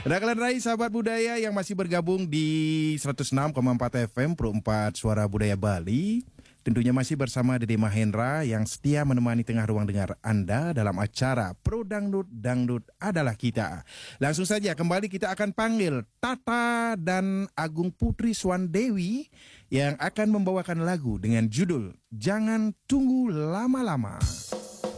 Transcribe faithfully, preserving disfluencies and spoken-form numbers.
Raglan Rai, sahabat budaya yang masih bergabung di seratus enam koma empat F M Pro empat Suara Budaya Bali. Tentunya masih bersama Dede Mahendra yang setia menemani tengah ruang dengar Anda dalam acara Pro Dangdut, Dangdut Adalah Kita. Langsung saja kembali kita akan panggil Tata dan Agung Putri Swandewi yang akan membawakan lagu dengan judul Jangan Tunggu Lama-Lama.